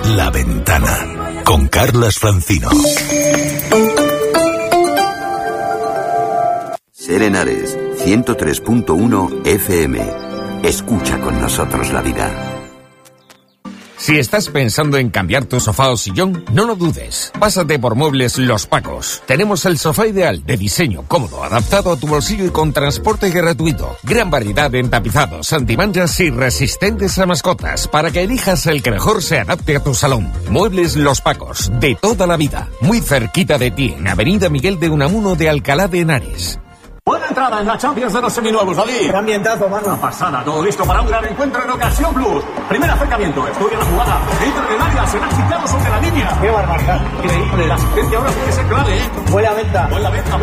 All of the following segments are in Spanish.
La Ventana, con Carlas Francino. Ser Henares, 103.1 FM. Escucha con nosotros la vida. Si estás pensando en cambiar tu sofá o sillón, no lo dudes. Pásate por Muebles Los Pacos. Tenemos el sofá ideal, de diseño cómodo, adaptado a tu bolsillo y con transporte gratuito. Gran variedad en tapizados, antimanchas y resistentes a mascotas, para que elijas el que mejor se adapte a tu salón. Muebles Los Pacos, de toda la vida. Muy cerquita de ti, en Avenida Miguel de Unamuno de Alcalá de Henares. Buena entrada en la Champions de los seminuevos, David. Gran ambientazo, mano. Una pasada, todo listo para un gran encuentro en Ocasión Plus. Primer acercamiento, estudia la jugada. Entra en el área, será quitado sobre la línea. ¡Qué barbaridad! Increíble, la asistencia ahora puede ser clave, Buena venta. Buena venta,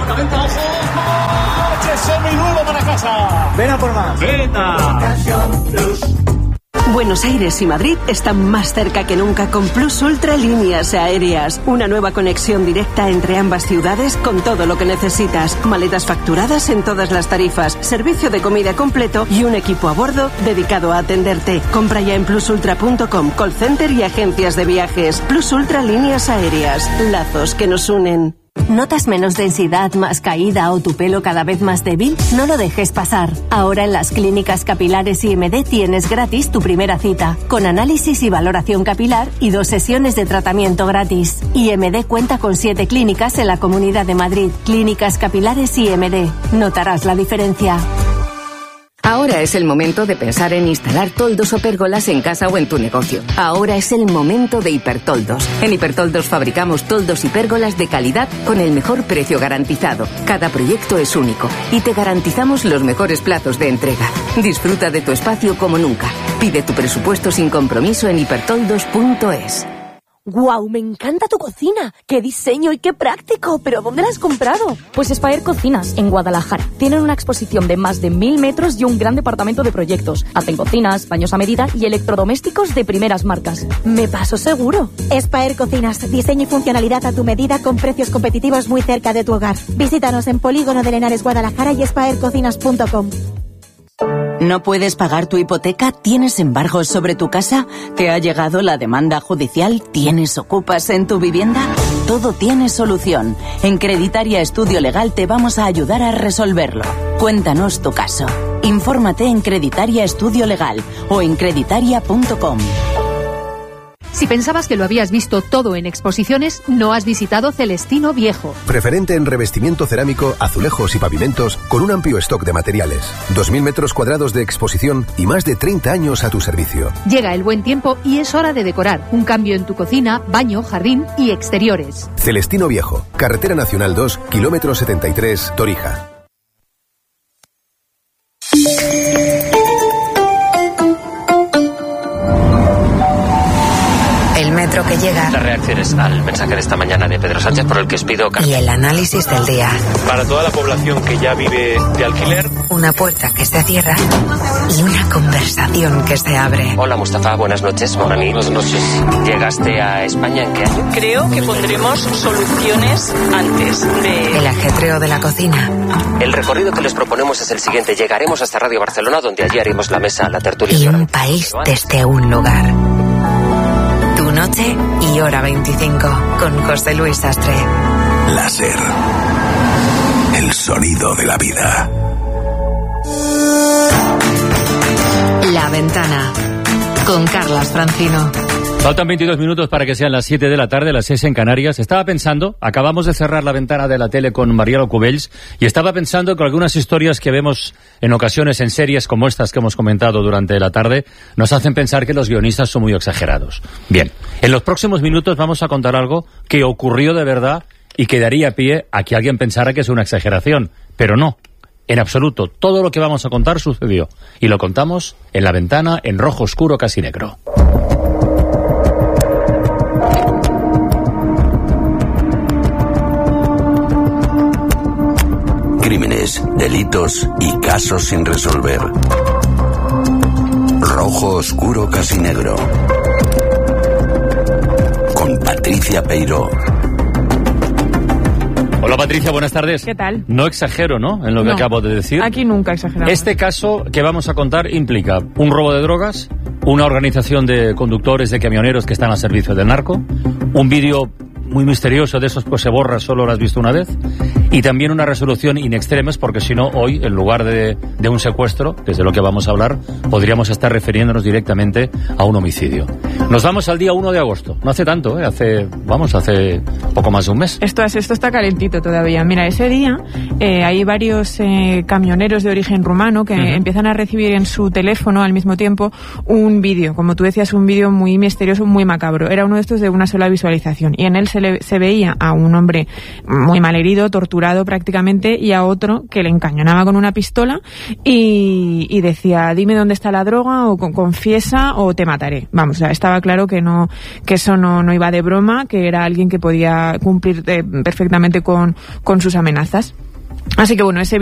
¡ojo! ¡Coche seminuevo para casa! Ven a por más. ¡Venta! Ocasión Plus. Buenos Aires y Madrid están más cerca que nunca con Plus Ultra Líneas Aéreas. Una nueva conexión directa entre ambas ciudades con todo lo que necesitas. Maletas facturadas en todas las tarifas, servicio de comida completo y un equipo a bordo dedicado a atenderte. Compra ya en plusultra.com, call center y agencias de viajes. Plus Ultra Líneas Aéreas. Lazos que nos unen. ¿Notas menos densidad, más caída o tu pelo cada vez más débil? No lo dejes pasar. Ahora en las clínicas capilares IMD tienes gratis tu primera cita, con análisis y valoración capilar y 2 sesiones de tratamiento gratis. IMD cuenta con 7 clínicas en la Comunidad de Madrid. Clínicas capilares IMD. Notarás la diferencia. Ahora es el momento de pensar en instalar toldos o pérgolas en casa o en tu negocio. Ahora es el momento de Hipertoldos. En Hipertoldos fabricamos toldos y pérgolas de calidad con el mejor precio garantizado. Cada proyecto es único y te garantizamos los mejores plazos de entrega. Disfruta de tu espacio como nunca. Pide tu presupuesto sin compromiso en hipertoldos.es. ¡Guau! Me encanta tu cocina. ¡Qué diseño y qué práctico! ¿Pero dónde la has comprado? Pues Espaer Cocinas, en Guadalajara. Tienen una exposición de más de 1000 metros y un gran departamento de proyectos. Hacen cocinas, baños a medida y electrodomésticos de primeras marcas. Me paso seguro. Espaer Cocinas, diseño y funcionalidad a tu medida con precios competitivos muy cerca de tu hogar. Visítanos en Polígono de Henares, Guadalajara y espaercocinas.com. ¿No puedes pagar tu hipoteca? ¿Tienes embargos sobre tu casa? ¿Te ha llegado la demanda judicial? ¿Tienes ocupas en tu vivienda? Todo tiene solución. En Creditaria Estudio Legal te vamos a ayudar a resolverlo. Cuéntanos tu caso. Infórmate en Creditaria Estudio Legal o en creditaria.com. Si pensabas que lo habías visto todo en exposiciones, no has visitado Celestino Viejo. Preferente en revestimiento cerámico, azulejos y pavimentos, con un amplio stock de materiales. 2.000 metros cuadrados de exposición y más de 30 años a tu servicio. Llega el buen tiempo y es hora de decorar. Un cambio en tu cocina, baño, jardín y exteriores. Celestino Viejo, Carretera Nacional 2, kilómetro 73, Torija. El metro que llega. Las reacciones al mensaje de esta mañana de Pedro Sánchez por el que os pido... Y el análisis del día. Para toda la población que ya vive de alquiler. Una puerta que se cierra y una conversación que se abre. Hola Mustafa, buenas noches. Buenas noches. ¿Llegaste a España en qué año? Creo que pondremos soluciones antes de... El ajetreo de la cocina. El recorrido que les proponemos es el siguiente. Llegaremos hasta Radio Barcelona, donde allí haremos la mesa, la tertulia. Y un país desde un lugar. Tu noche y hora 25 con José Luis Sastre. La SER. El sonido de la vida. La Ventana con Carlas Francino. Faltan 22 minutos para que sean las 7 de la tarde, las 6 en Canarias. Estaba pensando, acabamos de cerrar la ventana de la tele con Mariano Cubells, y estaba pensando que algunas historias que vemos en ocasiones en series como estas que hemos comentado durante la tarde nos hacen pensar que los guionistas son muy exagerados. Bien, en los próximos minutos vamos a contar algo que ocurrió de verdad y que daría pie a que alguien pensara que es una exageración, pero no. En absoluto, todo lo que vamos a contar sucedió, y lo contamos en La Ventana, en rojo oscuro casi negro. Crímenes, delitos y casos sin resolver. Rojo oscuro casi negro. Con Patricia Peiró. Hola Patricia, buenas tardes. ¿Qué tal? No exagero, ¿no?, en lo que acabo de decir. Aquí nunca exageramos. Este caso que vamos a contar implica un robo de drogas, una organización de conductores, de camioneros que están al servicio del narco, un vídeo muy misterioso de esos, pues se borra, solo lo has visto una vez, y también una resolución in extremis, porque si no, hoy, en lugar de un secuestro, que es de lo que vamos a hablar, podríamos estar refiriéndonos directamente a un homicidio. Nos vamos al día 1 de agosto, no hace tanto, hace poco más de un mes. Esto está calentito todavía. Mira, ese día hay varios camioneros de origen rumano que empiezan a recibir en su teléfono al mismo tiempo un vídeo, como tú decías, un vídeo muy misterioso, muy macabro. Era uno de estos de una sola visualización, y en él se veía a un hombre muy malherido, torturado prácticamente, y a otro que le encañonaba con una pistola y decía: dime dónde está la droga, o confiesa o te mataré. Vamos, o sea, estaba claro que eso no iba de broma, que era alguien que podía cumplir perfectamente con sus amenazas. Así que bueno, ese